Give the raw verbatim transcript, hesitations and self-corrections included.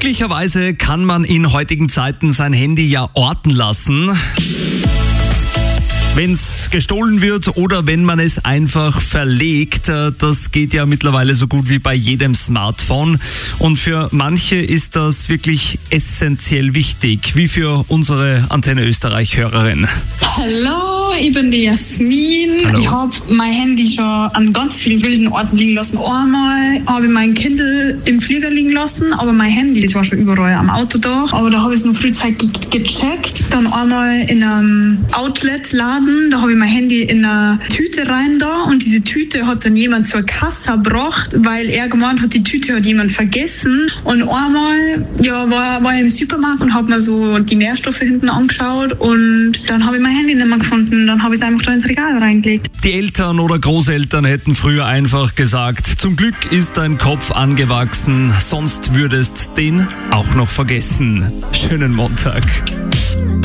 Glücklicherweise kann man in heutigen Zeiten sein Handy ja orten lassen, wenn es gestohlen wird oder wenn man es einfach verlegt. Das geht ja mittlerweile so gut wie bei jedem Smartphone. Und für manche ist das wirklich essentiell wichtig, wie für unsere Antenne Österreich-Hörerin. Hallo, ich bin die Jasmin. Hallo. Ich habe mein Handy schon an ganz vielen wilden Orten liegen lassen. Einmal habe ich mein Kindle im Flieger liegen lassen, aber mein Handy, das war schon überall am Autodach. Aber da habe ich es noch frühzeitig gecheckt. Dann einmal in einem Outlet-Laden, da habe ich mein Handy in eine Tüte rein da und diese Tüte hat dann jemand zur Kasse gebracht, weil er gemeint hat, die Tüte hat jemand vergessen. Und einmal ja, war, war ich im Supermarkt und habe mir so die Nährstoffe hinten angeschaut und dann habe ich mein Handy nicht mehr gefunden. Dann habe ich es einfach da ins Regal reingelegt. Die Eltern oder Großeltern hätten früher einfach gesagt, zum Glück ist dein Kopf angewachsen, sonst würdest den auch noch vergessen. Schönen Montag.